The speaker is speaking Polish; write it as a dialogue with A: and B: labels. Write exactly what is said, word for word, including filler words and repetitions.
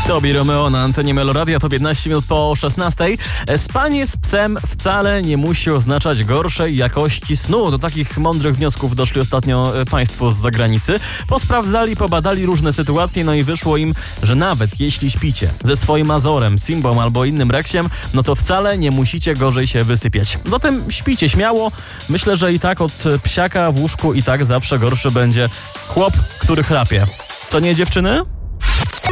A: Tobi Romeo na antenie Meloradia, to piętnaście minut po szesnastej. Spanie z psem wcale nie musi oznaczać gorszej jakości snu. Do takich mądrych wniosków doszli ostatnio państwo z zagranicy. Posprawdzali, pobadali różne sytuacje, no i wyszło im, że nawet jeśli śpicie ze swoim Azorem, Simbą albo innym reksiem, no to wcale nie musicie gorzej się wysypiać. Zatem śpicie śmiało. Myślę, że i tak od psiaka w łóżku i tak zawsze gorszy będzie chłop, który chrapie. Co nie, dziewczyny?